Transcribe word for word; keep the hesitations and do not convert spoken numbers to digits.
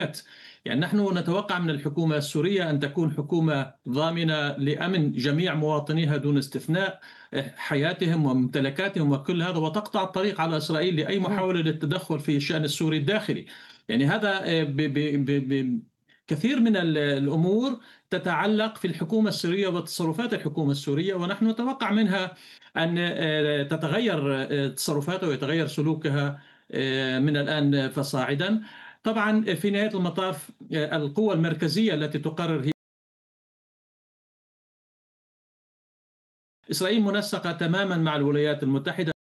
يعني نحن نتوقع من الحكومة السورية أن تكون حكومة ضامنة لأمن جميع مواطنيها دون استثناء، حياتهم وممتلكاتهم وكل هذا، وتقطع الطريق على إسرائيل لأي اهم. محاولة للتدخل في الشأن السوري الداخلي. يعني هذا آه، ب ب ب ب كثير من ال- الأمور تتعلق في الحكومة السورية وتصرفات الحكومة السورية، ونحن نتوقع منها أن آه، تتغير آه، تصرفاتها ويتغير سلوكها آه، من الآن فصاعدا. طبعا في نهاية المطاف آه، القوى المركزية التي تقرر هي إسرائيل، منسقة تماما مع الولايات المتحدة.